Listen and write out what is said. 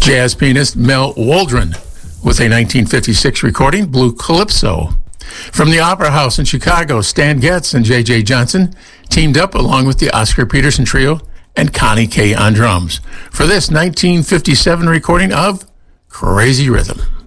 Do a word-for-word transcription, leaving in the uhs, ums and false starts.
Jazz pianist Mel Waldron with a nineteen fifty-six recording, Blue Calypso. From the Opera House in Chicago, Stan Getz and J J Johnson teamed up along with the Oscar Peterson Trio and Connie Kay on drums for this nineteen fifty-seven recording of Crazy Rhythm.